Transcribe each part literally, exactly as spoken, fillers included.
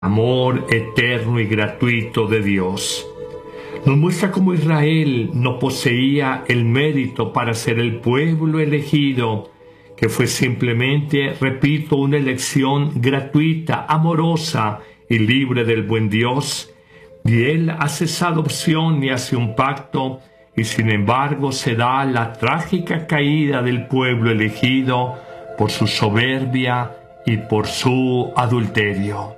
amor eterno y gratuito de Dios. Nos muestra cómo Israel no poseía el mérito para ser el pueblo elegido, que fue simplemente, repito, una elección gratuita, amorosa y libre del buen Dios. Y Él hace esa adopción y hace un pacto, y sin embargo se da la trágica caída del pueblo elegido por su soberbia y por su adulterio.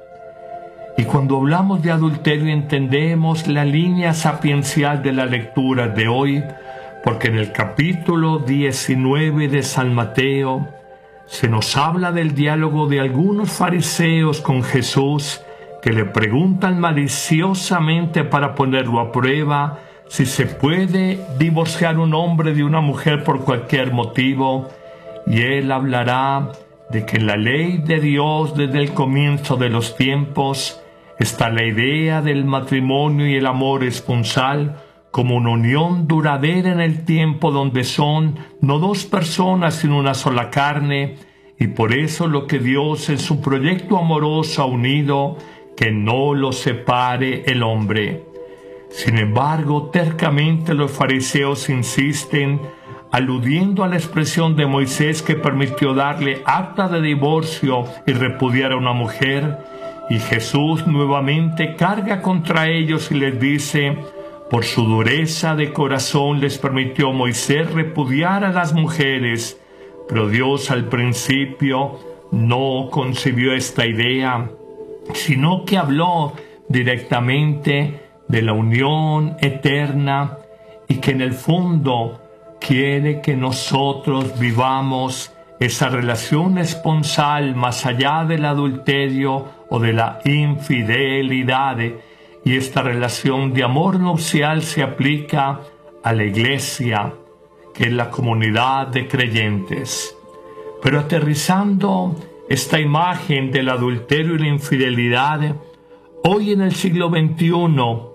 Y cuando hablamos de adulterio entendemos la línea sapiencial de la lectura de hoy, porque en el capítulo diecinueve de San Mateo se nos habla del diálogo de algunos fariseos con Jesús, que le preguntan maliciosamente para ponerlo a prueba si se puede divorciar un hombre de una mujer por cualquier motivo, y él hablará de que en la ley de Dios desde el comienzo de los tiempos está la idea del matrimonio y el amor esponsal como una unión duradera en el tiempo donde son no dos personas sino una sola carne, y por eso lo que Dios en su proyecto amoroso ha unido, que no lo separe el hombre. Sin embargo, tercamente los fariseos insisten, aludiendo a la expresión de Moisés que permitió darle acta de divorcio y repudiar a una mujer, y Jesús nuevamente carga contra ellos y les dice: por su dureza de corazón les permitió Moisés repudiar a las mujeres, pero Dios al principio no concibió esta idea, sino que habló directamente de la unión eterna y que en el fondo quiere que nosotros vivamos esa relación esponsal más allá del adulterio o de la infidelidad, y esta relación de amor nupcial se aplica a la iglesia, que es la comunidad de creyentes. Pero aterrizando esta imagen del adulterio y la infidelidad, hoy en el siglo veintiuno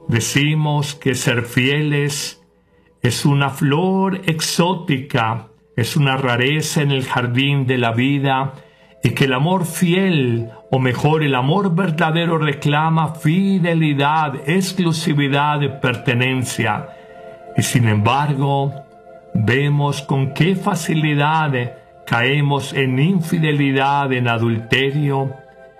decimos que ser fieles es una flor exótica, es una rareza en el jardín de la vida, y que el amor fiel, o mejor, el amor verdadero reclama fidelidad, exclusividad, pertenencia. Y sin embargo, vemos con qué facilidad caemos en infidelidad, en adulterio,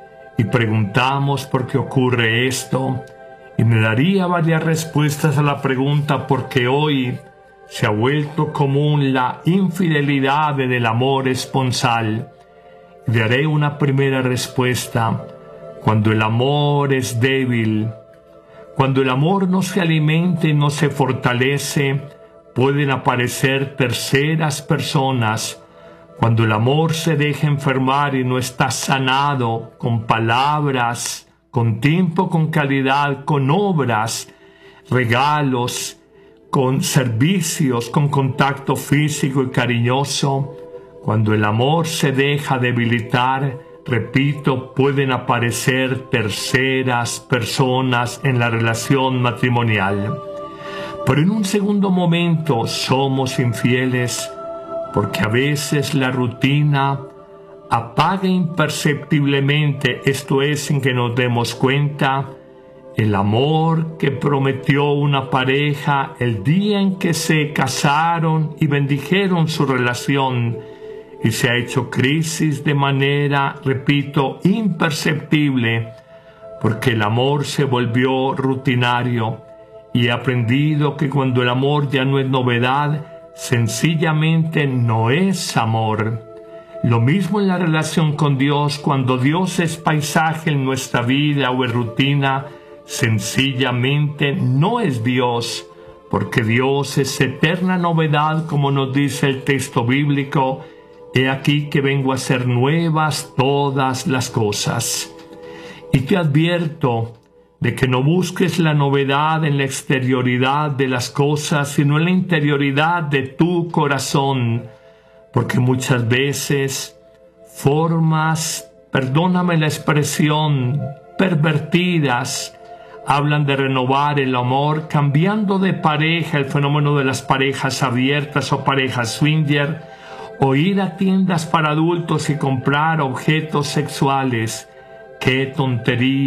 y preguntamos por qué ocurre esto. Y me daría varias respuestas a la pregunta por qué hoy se ha vuelto común la infidelidad del amor esponsal. Daré una primera respuesta: cuando el amor es débil, cuando el amor no se alimenta y no se fortalece, pueden aparecer terceras personas. Cuando el amor se deja enfermar y no está sanado con palabras, con tiempo, con calidad, con obras, regalos, con servicios, con contacto físico y cariñoso, cuando el amor se deja debilitar, repito, pueden aparecer terceras personas en la relación matrimonial. Pero en un segundo momento somos infieles porque a veces la rutina apaga imperceptiblemente, esto es, sin que nos demos cuenta, el amor que prometió una pareja el día en que se casaron y bendijeron su relación, y se ha hecho crisis de manera, repito, imperceptible, porque el amor se volvió rutinario, y he aprendido que cuando el amor ya no es novedad, sencillamente no es amor. Lo mismo en la relación con Dios, cuando Dios es paisaje en nuestra vida o es rutina, sencillamente no es Dios, porque Dios es eterna novedad, como nos dice el texto bíblico: he aquí que vengo a hacer nuevas todas las cosas. Y te advierto de que no busques la novedad en la exterioridad de las cosas, sino en la interioridad de tu corazón, porque muchas veces formas, perdóname la expresión, pervertidas, hablan de renovar el amor, cambiando de pareja, el fenómeno de las parejas abiertas o parejas swinger, o ir a tiendas para adultos y comprar objetos sexuales, ¡Qué tontería!